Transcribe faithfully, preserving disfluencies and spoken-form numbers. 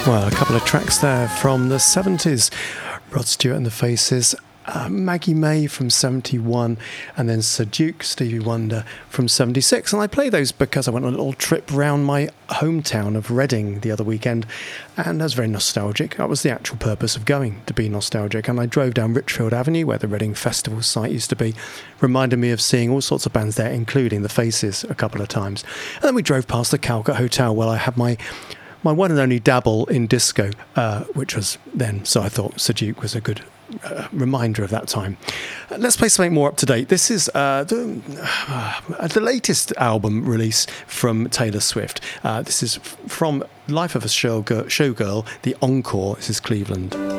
Well, a couple of tracks there from the seventies. Rod Stewart and the Faces, uh, Maggie May from seventy-one, and then Sir Duke, Stevie Wonder from seventy-six. And I play those because I went on a little trip round my hometown of Reading the other weekend, and I was very nostalgic. That was the actual purpose of going, to be nostalgic. And I drove down Richfield Avenue, where the Reading Festival site used to be, reminded me of seeing all sorts of bands there, including the Faces, a couple of times. And then we drove past the Calcutta Hotel, where I had my my one and only dabble in disco, uh, which was then, so I thought Sir Duke was a good uh, reminder of that time. Uh, let's play something more up to date. This is uh, the, uh, the latest album release from Taylor Swift. Uh, this is f- from Life of a Showgirl, Showgirl, the Encore. This is Cleveland.